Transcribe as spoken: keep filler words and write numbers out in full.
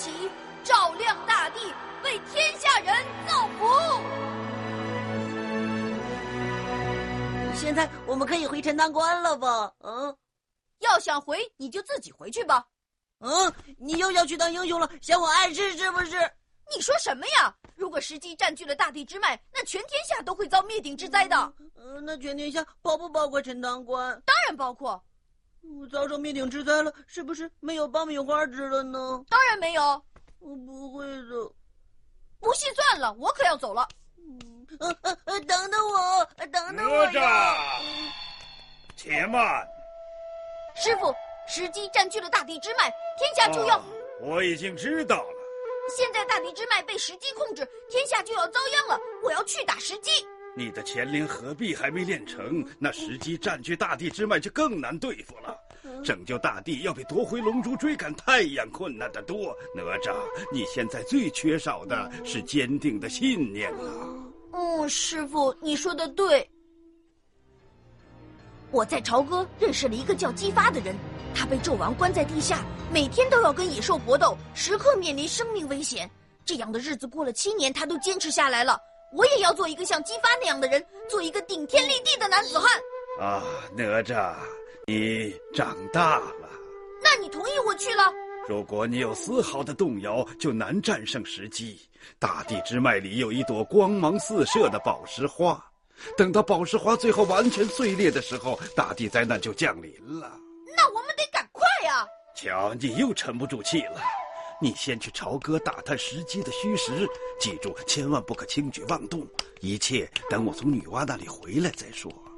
起，照亮大地，为天下人造福。 现在我们可以回陈塘关了吧？嗯， 要想回，你就自己回去吧。 嗯，你又要去当英雄了，嫌我碍事是不是？ 你说什么呀？如果时机占据了大地之脉，那全天下都会遭灭顶之灾的。 嗯、呃，那全天下包不包括陈塘关？ 当然包括。 遭受灭顶之灾了，是不是没有爆米花吃了呢？ 当然没有。 我不会的。 不信算了，我可要走了。 嗯，呃呃呃，等等我，等等我呀！ 且慢。 师傅，时机占据了大地之脉，天下就要……哦， 我已经知道了。 现在大地之脉被时机控制，天下就要遭殃了。我要去打时机。 你的乾灵合璧还没练成，那时机占据大地之脉就更难对付了。拯救大地要比夺回龙珠、追赶太阳困难得多。哪吒，你现在最缺少的是坚定的信念啊！ 嗯，师傅，你说的对。我在朝歌认识了一个叫姬发的人，他被纣王关在地下，每天都要跟野兽搏斗，时刻面临生命危险。这样的日子过了七年，他都坚持下来了。我也要做一个像姬发那样的人，做一个顶天立地的男子汉。 啊，哪吒，你长大了。 那你同意我去了？ 如果你有丝毫的动摇，就难战胜时机。大地之脉里有一朵光芒四射的宝石花，等到宝石花最后完全碎裂的时候，大地灾难就降临了。 那我们得赶快呀！ 瞧，你又沉不住气了。你先去朝歌打探时机的虚实，记住千万不可轻举妄动，一切等我从女娲那里回来再说。